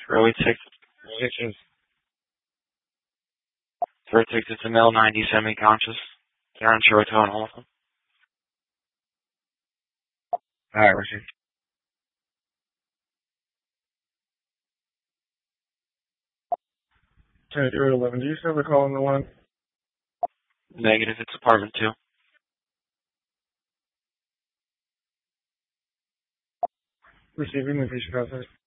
Really six is 36, it's a male 90 semi-conscious. They're unsure what's going on with them. Alright, Richard. 10-11. Do you still have a call on the line? Negative, it's apartment 2. Receiving the patient process.